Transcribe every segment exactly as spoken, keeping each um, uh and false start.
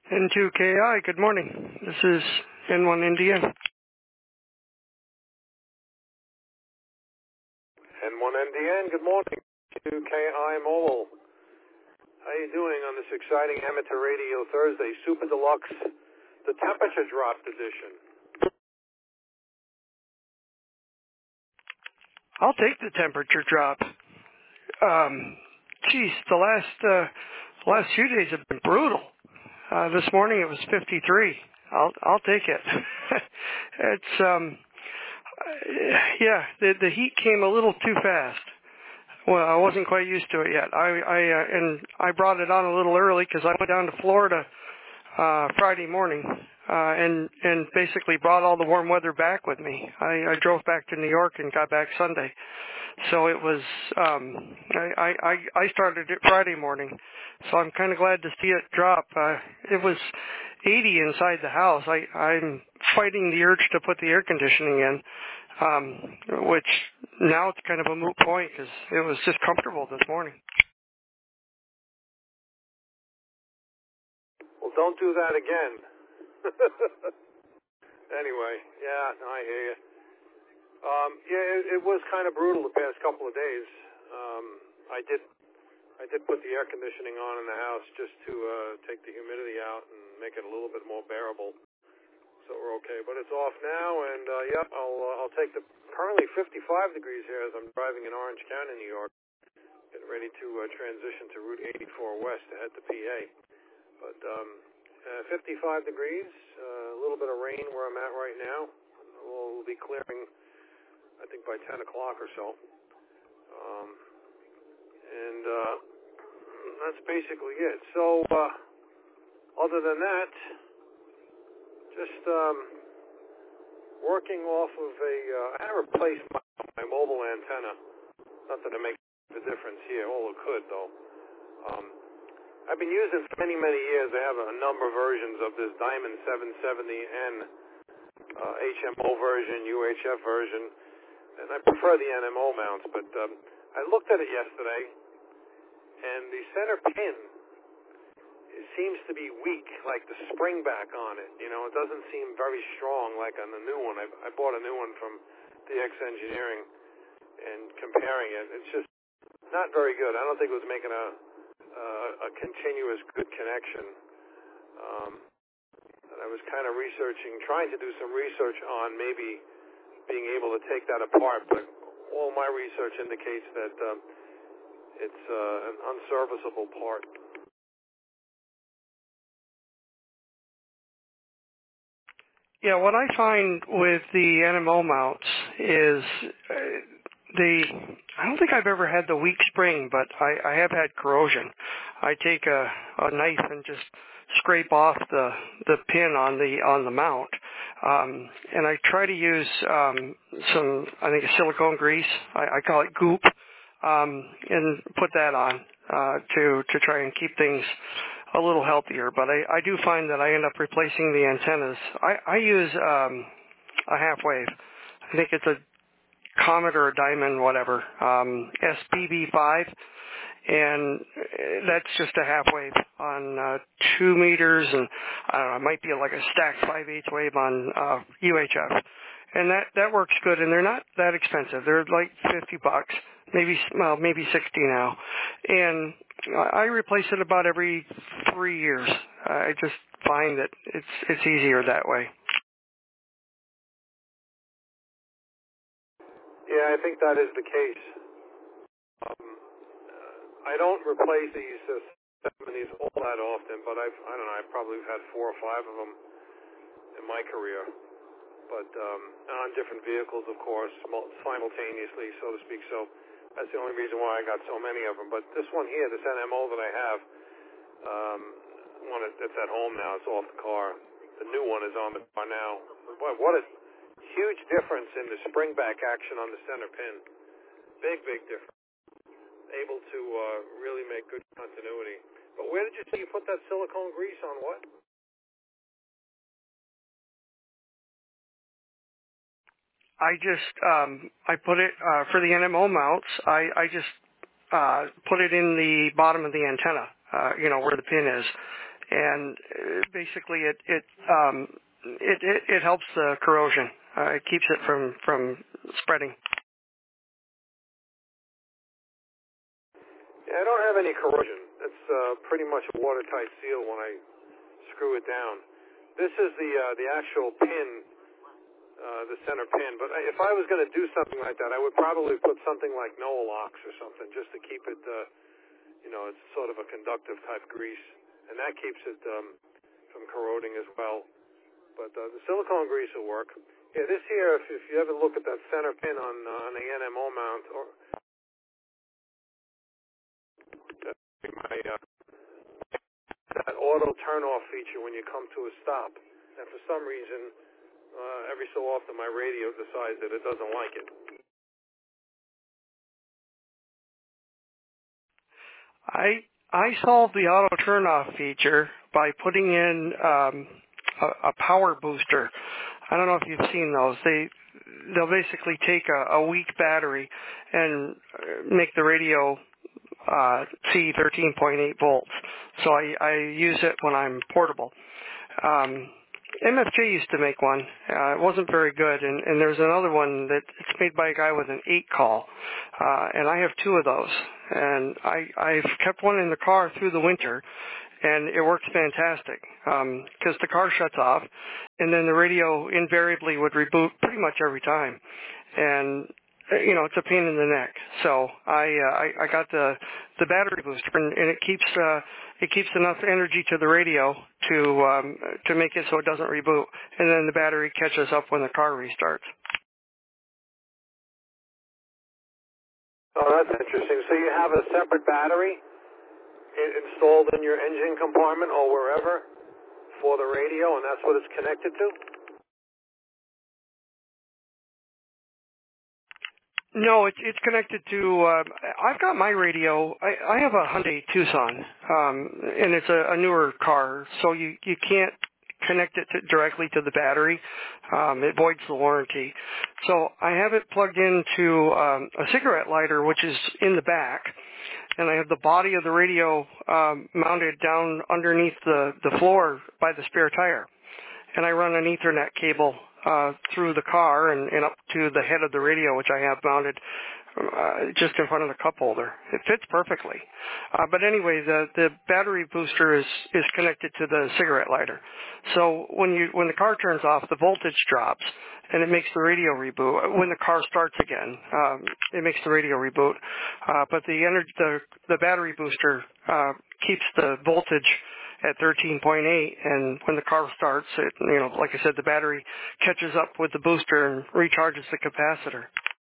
N two K I, good morning. This is N one Indian. N one N D N, good morning. two K I Mobile. How you doing on this exciting amateur radio Thursday, Super Deluxe, the temperature dropped edition? I'll take the temperature drop. Um, geez, the last uh, last few days have been brutal. Uh, this morning it was fifty-three. I'll I'll take it. It's um, yeah, the the heat came a little too fast. Well, I wasn't quite used to it yet. I I uh, and I brought it on a little early because I went down to Florida uh, Friday morning uh, and and basically brought all the warm weather back with me. I, I drove back to New York and got back Sunday. So it was, um, I, I, I started it Friday morning, so I'm kind of glad to see it drop. Uh, it was eighty inside the house. I, I'm fighting the urge to put the air conditioning in, um, which now it's kind of a moot point because it was just comfortable this morning. Well, don't do that again. Anyway, yeah, no, I hear you. Um, yeah, it, it was kind of brutal the past couple of days. Um, I did, I did put the air conditioning on in the house just to uh, take the humidity out and make it a little bit more bearable. So we're okay, but it's off now, and uh, yeah, I'll uh, I'll take the currently fifty-five degrees here as I'm driving in Orange County, New York, getting ready to uh, transition to Route eighty-four West to head to P A. But um, uh, fifty-five degrees, uh, a little bit of rain where I'm at right now. We'll be clearing, I think, by ten o'clock or so. Um, and uh, that's basically it. So, uh, other than that, just um, working off of a, uh, I had to replace my, my mobile antenna. Not that it makes a difference here, all it could, though. Um, I've been using for many, many years. I have a number of versions of this Diamond seven seventy N, uh, H M O version, U H F version. And I prefer the N M O mounts, but um, I looked at it yesterday, and the center pin it seems to be weak, like the spring back on it. You know, it doesn't seem very strong like on the new one. I, I bought a new one from D X Engineering, and comparing it, it's just not very good. I don't think it was making a uh, a continuous good connection. Um, and I was kind of researching, trying to do some research on maybe being able to take that apart, but all my research indicates that um, it's uh, an unserviceable part. Yeah, what I find with the N M O mounts is uh, the, I don't think I've ever had the weak spring, but I, I have had corrosion. I take a, a knife and just scrape off the, the pin on the, on the mount. Um, and I try to use, um, some, I think silicone grease. I, I call it goop. Um, and put that on, uh, to, to try and keep things a little healthier. But I, I do find that I end up replacing the antennas. I, I use, um, a half wave. I think it's a Comet or a Diamond, whatever, um, S P B five, and that's just a half wave on uh, two meters, and I don't know, it might be like a stacked five eighths wave on uh, U H F, and that that works good. And they're not that expensive; they're like fifty bucks, maybe well, maybe sixty now, and I replace it about every three years. I just find that it's it's easier that way. Yeah, I think that is the case. Um, uh, I don't replace these uh, seventies all that often, but I've, I don't know, I've probably had four or five of them in my career. But um, on different vehicles, of course, simultaneously, so to speak. So that's the only reason why I got so many of them. But this one here, this N M O that I have, um, one that's at home now, it's off the car. The new one is on the car now. Boy, what a huge difference in the spring back action on the center pin. Big, big difference. Able to uh, really make good continuity. But where did you see you put that silicone grease on what? I just, um, I put it, uh, for the N M O mounts, I, I just, uh, put it in the bottom of the antenna, uh, you know, where the pin is. and basically it it um, it, it, it helps the corrosion. Uh, it keeps it from from spreading. Yeah, I don't have any corrosion. It's uh, pretty much a watertight seal when I screw it down. This is the uh, the actual pin, uh, the center pin. But if I was going to do something like that, I would probably put something like Noalox or something just to keep it, uh, you know, it's sort of a conductive type grease, and that keeps it um, from corroding as well. But uh, the silicone grease will work. Yeah, this here, if, if you ever look at that center pin on uh, on the N M O mount, or my uh, that auto turn-off feature when you come to a stop, and for some reason, uh, every so often my radio decides that it doesn't like it. I I solved the auto turn-off feature by putting in um, a, a power booster. I don't know if you've seen those. They they'll basically take a, a weak battery and make the radio uh, see thirteen point eight volts. So I, I use it when I'm portable. Um, M F J used to make one. Uh, it wasn't very good, and, and there's another one that it's made by a guy with an eight call, uh, and I have two of those. And I, I've kept one in the car through the winter, and it works fantastic because um, the car shuts off, and then the radio invariably would reboot pretty much every time. And you know, it's a pain in the neck. So I uh, I, I got the the battery booster, and, and it keeps uh, it keeps enough energy to the radio to um, to make it so it doesn't reboot, and then the battery catches up when the car restarts. Oh, that's interesting. So you have a separate battery installed in your engine compartment or wherever for the radio, and that's what it's connected to? No, it's it's connected to. Uh, I've got my radio. I, I have a Hyundai Tucson, um, and it's a, a newer car, so you you can't connect it to, directly to the battery. Um, it voids the warranty. So I have it plugged into um, a cigarette lighter, which is in the back, and I have the body of the radio um, mounted down underneath the the floor by the spare tire, and I run an Ethernet cable Uh, through the car and, and up to the head of the radio, which I have mounted uh, just in front of the cup holder. It fits perfectly. Uh, but anyway, the, the battery booster is, is connected to the cigarette lighter. So when you when the car turns off, the voltage drops, and it makes the radio reboot. When the car starts again, um, it makes the radio reboot. Uh, but the, energy, the the battery booster uh, keeps the voltage at thirteen point eight, and when the car starts, it, you know, like I said, the battery catches up with the booster and recharges the capacitor.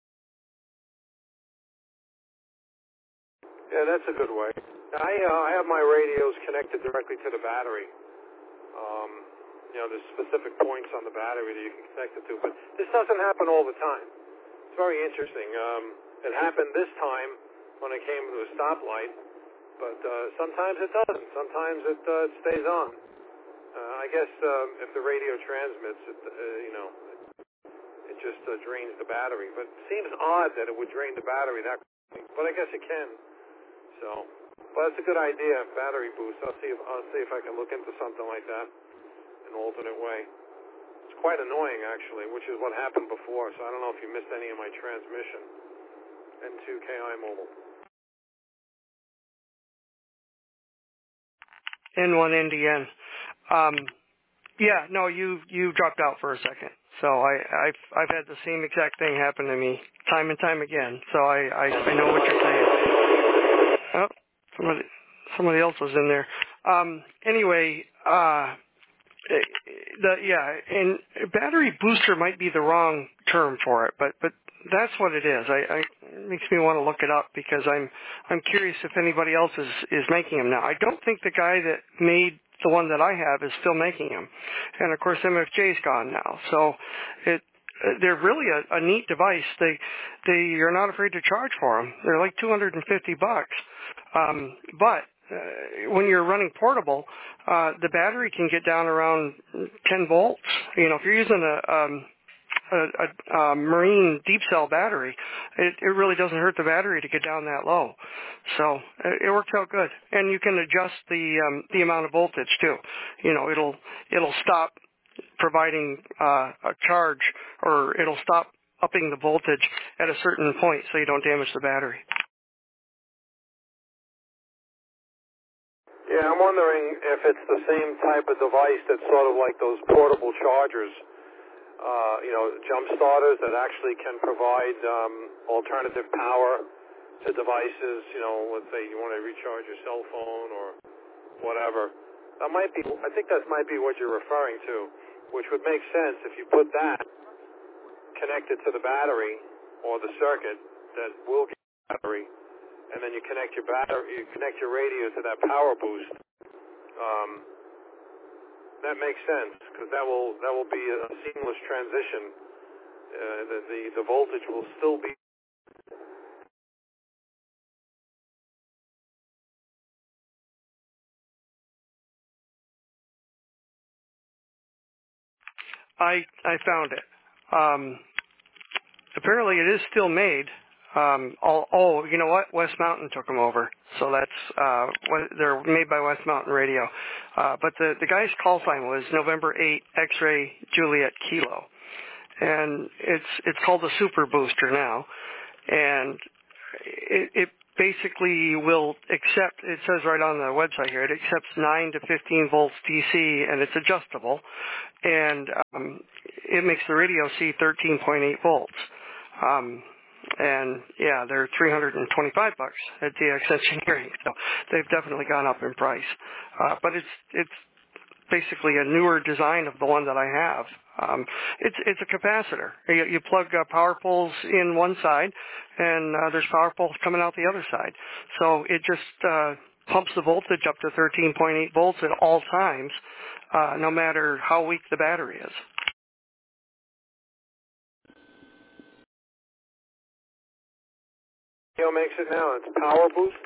Yeah, that's a good way. I uh, I have my radios connected directly to the battery. Um, you know, there's specific points on the battery that you can connect it to, but this doesn't happen all the time. It's very interesting. Um, it happened this time when I came to a stoplight. But uh, sometimes it doesn't. Sometimes it, uh, it stays on. Uh, I guess um, if the radio transmits, it, uh, you know, it just uh, drains the battery. But it seems odd that it would drain the battery that quickly. But I guess it can. So, but it's a good idea, battery boost. I'll see if I'll see if I can look into something like that, an alternate way. It's quite annoying actually, which is what happened before. So I don't know if you missed any of my transmission. N two K I Mobile. N one N D N. Um, yeah, no, you you dropped out for a second. So I, I've I've had the same exact thing happen to me time and time again. So I, I, I know what you're saying. Oh, somebody somebody else was in there. Um, anyway, uh, the yeah, and battery booster might be the wrong term for it, but but that's what it is. I, I it makes me want to look it up because I'm I'm curious if anybody else is is making them now. I don't think the guy that made the one that I have is still making them, and of course M F J's gone now. So it they're really a, a neat device. They they you're not afraid to charge for them. They're like two hundred fifty bucks, um, but uh, when you're running portable, uh, the battery can get down around ten volts. You know, if you're using a um, a, a, a marine deep cell battery, it, it really doesn't hurt the battery to get down that low. So it, it works out good, and you can adjust the um, the amount of voltage too. You know, it'll it'll stop providing uh, a charge, or it'll stop upping the voltage at a certain point so you don't damage the battery. Yeah, I'm wondering if it's the same type of device that's sort of like those portable chargers, uh, you know, jump starters that actually can provide um, alternative power to devices. You know, let's say you want to recharge your cell phone or whatever. That might be, I think that might be what you're referring to, which would make sense if you put that connected to the battery or the circuit that will get the battery, and then you connect your battery, you connect your radio to that power boost. Um, that makes sense because that will that will be a seamless transition. Uh, the, the the voltage will still be. I I found it. Um, apparently, it is still made. Um, oh, oh, you know what? West Mountain took them over, so that's uh, what, they're made by West Mountain Radio. Uh, but the the guy's call sign was November eighth, X-ray Juliet Kilo, and it's it's called the Super Booster now, and it, it basically will accept. It says right on the website here, it accepts nine to fifteen volts D C, and it's adjustable, and um, it makes the radio see thirteen point eight volts. Um, And yeah, they're three hundred twenty-five bucks at D X Engineering, so they've definitely gone up in price. Uh, but it's it's basically a newer design of the one that I have. Um, it's it's a capacitor. You, you plug uh, power poles in one side, and uh, there's power poles coming out the other side. So it just uh, pumps the voltage up to thirteen point eight volts at all times, uh, no matter how weak the battery is. You know, makes it now. It's Power Boost.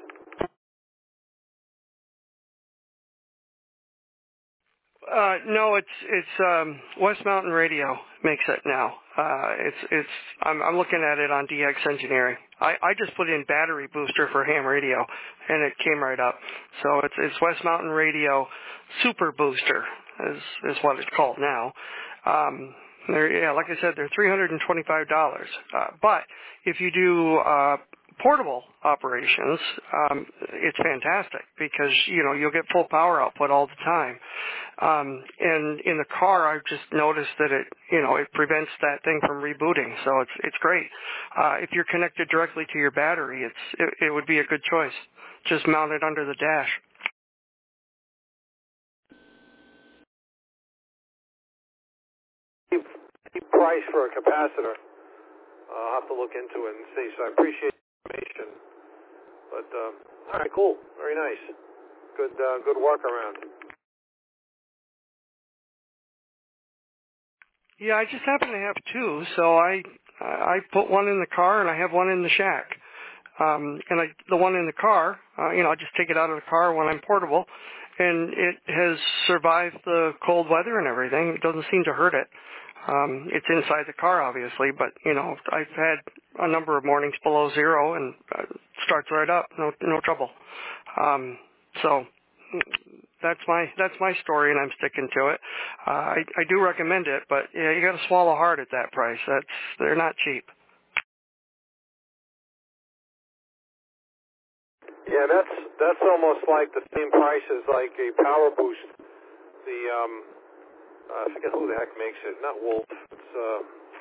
Uh, no, it's it's um, West Mountain Radio makes it now. Uh, it's it's I'm, I'm looking at it on D X Engineering. I, I just put in battery booster for ham radio, and it came right up. So it's it's West Mountain Radio Super Booster is is what it's called now. Um, they're, yeah, like I said, they're three hundred twenty-five dollars. Uh, but if you do uh, portable operations, um, it's fantastic because, you know, you'll get full power output all the time. Um, and in the car, I've just noticed that it, you know, it prevents that thing from rebooting. So it's, it's great. Uh, if you're connected directly to your battery, it's, it, it would be a good choice. Just mount it under the dash. Cheap, cheap price for a capacitor. Uh, I'll have to look into it and see. So I appreciate the information. But uh, all right, cool, very nice, good, uh, good workaround. Yeah, I just happen to have two, so I I put one in the car and I have one in the shack. Um, and I, the one in the car, uh, you know, I just take it out of the car when I'm portable, and it has survived the cold weather and everything. It doesn't seem to hurt it. Um, it's inside the car, obviously, but you know, I've had a number of mornings below zero, and uh, it starts right up, no no trouble. Um, so. That's my that's my story, and I'm sticking to it. Uh, I I do recommend it, but yeah, you got to swallow hard at that price. That's they're not cheap. Yeah, that's that's almost like the same price as like a Power Boost. The um, I forget who the heck makes it. Not Wolf. It's uh,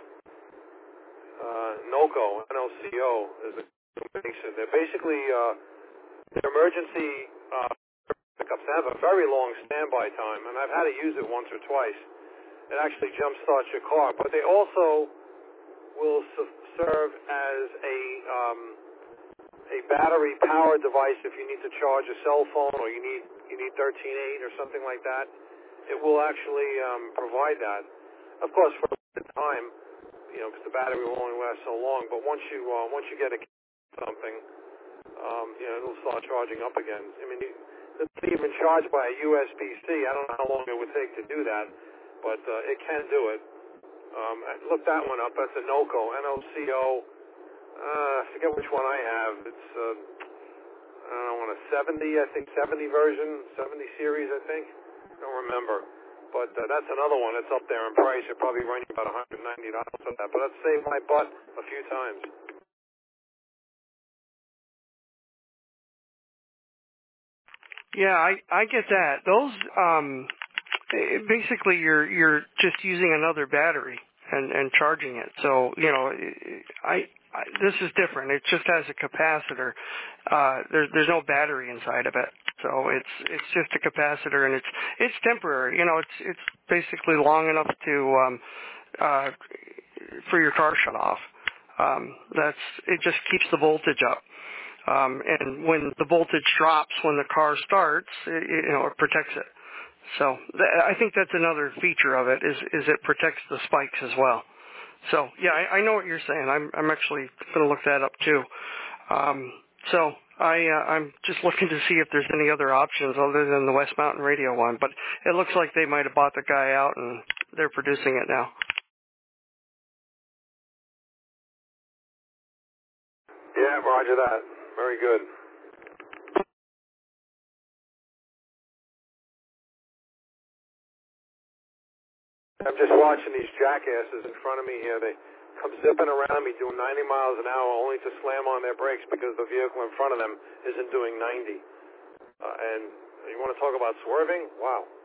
uh, NOCO. N O C O is the who makes it. They're basically uh, they're emergency. Uh, Pickups have a very long standby time, and I've had to use it once or twice. It actually jump starts your car, but they also will su- serve as a um, a battery powered device if you need to charge a cell phone or you need you need thirteen eight or something like that. It will actually um, provide that. Of course, for a time, you know, because the battery will only last so long. But once you uh, once you get a something, um, you know, it'll start charging up again. I mean. You, It's even charged by a U S B C. I don't know how long it would take to do that, but uh, it can do it. Um, look that one up. That's a NOCO, N O C O. Uh, I forget which one I have. It's, uh, I don't know, a seventy, I think, seventy version, seventy series, I think. I don't remember. But uh, that's another one that's up there in price. It'll probably run you about one hundred ninety dollars for that. But that's saved my butt a few times. Yeah, I I get that. Those um basically you're you're just using another battery and and charging it. So, you know, I, I this is different. It just has a capacitor. Uh there's there's no battery inside of it. So it's it's just a capacitor, and it's it's temporary. You know, it's it's basically long enough to um uh for your car shut off. Um that's it just keeps the voltage up. Um, and when the voltage drops when the car starts, it, you know, it protects it. So th- I think that's another feature of it is, is it protects the spikes as well. So yeah, I, I know what you're saying. I'm, I'm actually going to look that up too. Um, so I, uh, I'm just looking to see if there's any other options other than the West Mountain Radio one. But it looks like they might have bought the guy out and they're producing it now. Yeah, roger that. Very good. I'm just watching these jackasses in front of me here. They come zipping around me doing ninety miles an hour only to slam on their brakes because the vehicle in front of them isn't doing ninety. Uh, and you want to talk about swerving? Wow.